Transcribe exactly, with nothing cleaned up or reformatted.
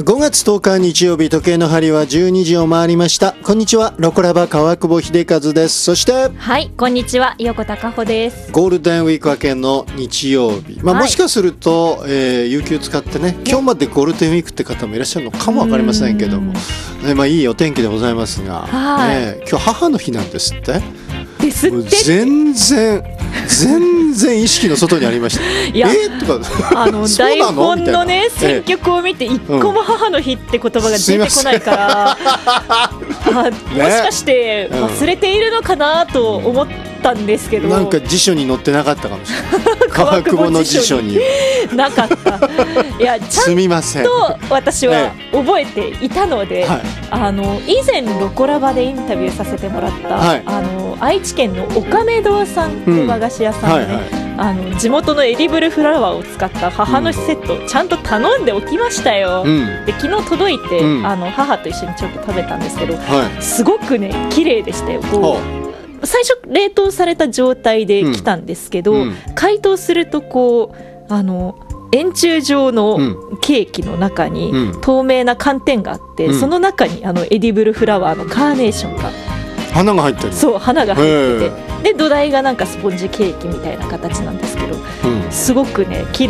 ごがつとおか日曜日、時計の針はじゅうにじを回りました。こんにちは、ロコラバ川久保秀和です。そしてはい、こんにちは、横田佳穂です。 ゴールデンウィーク明けの日曜日、まあ、 はい、 もしかすると、えー、有給使ってね、今日までゴールデンウィークって方もいらっしゃるのかも分かりませんけども、ね、まあ、いいお天気でございますが、 はい、 ね、今日母の日なんですってですって。 全然全然意識の外にありました。 いや、 えー、とかあの台本のね選曲を見て一個も母の日って言葉が出てこないから、うん、あ、もしかして忘れているのかなと思ったんですけど、 なんか辞書に載ってなかったかもしれない川久保の辞書になかった。いや、ちゃんと私は覚えていたので、はい、あの以前ロコラバでインタビューさせてもらった、はい、あの愛知県の岡目堂さんという和菓子屋さんで、ね、うん、はいはい、あの地元のエディブルフラワーを使った母の日セットをちゃんと頼んでおきましたよ、うん、で昨日届いて、うん、あの母と一緒にちょっと食べたんですけど、はい、すごくね綺麗でしたよ。こう最初冷凍された状態で来たんですけど、うん、解凍するとこうあの円柱状のケーキの中に透明な寒天があって、うん、その中にあのエディブルフラワーのカーネーションが花が入ってる。 そう花が入ってて、で土台がなんかスポンジケーキみたいな形なんですけど、うん、すごくね綺麗